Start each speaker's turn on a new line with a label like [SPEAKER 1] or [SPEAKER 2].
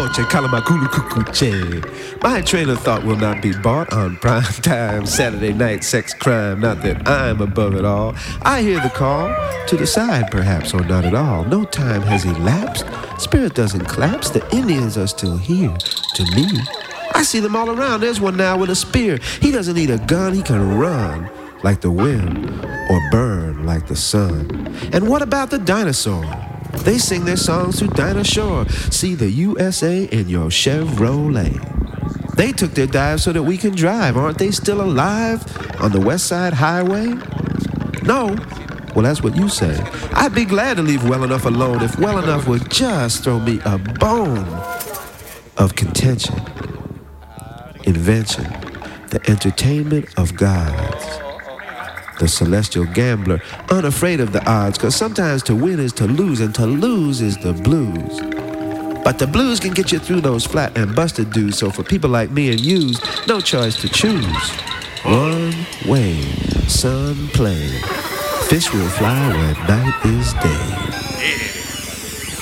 [SPEAKER 1] poche, kalamakulu kukuche. My train of thought will not be bought on prime time Saturday night sex crime. Not that I'm above it all. I hear the call to decide, perhaps, or not at all. No time has elapsed. Spirit doesn't collapse. The Indians are still here. To me, I see them all around. There's one now with a spear. He doesn't need a gun. He can run like the wind or burn like the sun. And what about the dinosaur? They sing their songs through Dinosaur. See the USA in your Chevrolet. They took their dive so that we can drive. Aren't they still alive on the West Side Highway? No. Well, that's what you say. I'd be glad to leave well enough alone if well enough would just throw me a bone of contention, invention, the entertainment of gods. The celestial gambler, unafraid of the odds, cause sometimes to win is to lose, and to lose is the blues. But the blues can get you through those flat and busted dudes, so for people like me and you's, no choice to choose. One way, sun play, fish will fly where night is day.